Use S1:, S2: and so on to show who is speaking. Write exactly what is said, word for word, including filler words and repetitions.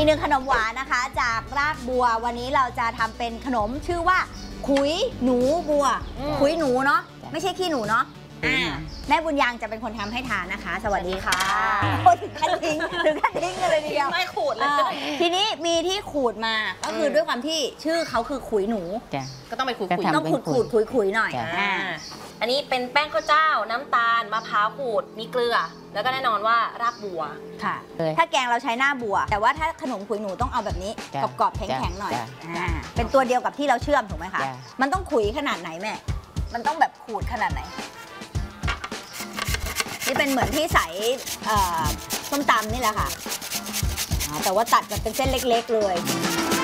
S1: อีกหนึ่งขนมหวานนะคะจากรากบัววันนี้เราจะทำเป็นขนมชื่อว่าขุยหนูบัวขุยหนูเนาะไม่ใช่ขี้หนูเนาะแม่บุญยังจะเป็นคนทำให้ทานนะคะ สวัสดีค่ะโอ้ถึงขั้นทิ้งถึงขั้นทิ้งเลยทีเดียว
S2: ไม่ขูดเลย
S1: ทีนี้มีที่ขูดมาก็คือด้วยความที่ชื่อเขาคือขุยหนู
S2: ก็ต้องไปขูด
S1: ต้องขูดขูดขุยขุยหน่อย
S2: อันนี้เป็นแป้งข้าวเจ้าน้ำตาลมะพร้าวขูดมีเกลือแล้วก็แน่นอนว่ารากบัว
S1: ค่ะถ้าแกงเราใช้หน้าบัวแต่ว่าถ้าขนมขุยหนูต้องเอาแบบนี้กรอบๆแข็งๆหน่อยเป็นตัวเดียวกับที่เราเชื่อมถูกไหมคะมันต้องขุยขนาดไหนแม่มันต้องแบบขูดขนาดไหนนี่เป็นเหมือนที่ใส่ส้มตำนี่แหละค่ะแต่ว่าตัดมันเป็นเส้นเล็กๆเลย